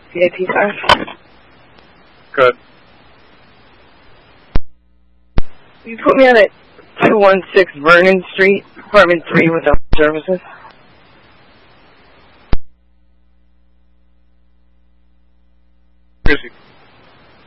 VIP 5. Good. You put me on at 216 Vernon Street, apartment 3 with services. Busy.